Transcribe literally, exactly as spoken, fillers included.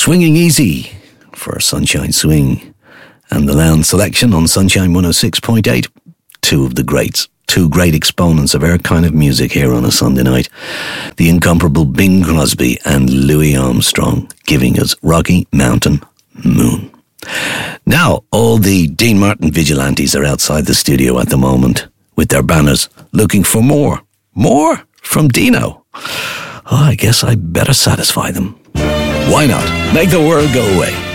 Swinging Easy for Sunshine Swing. And the Lounge Selection on Sunshine one oh six point eight. Two of the greats. Two great exponents of our kind of music here on a Sunday night. The incomparable Bing Crosby and Louis Armstrong giving us Rocky Mountain Moon. Now, all the Dean Martin vigilantes are outside the studio at the moment with their banners looking for more. More from Dino. Oh, I guess I better satisfy them. Why not? Make the world go away.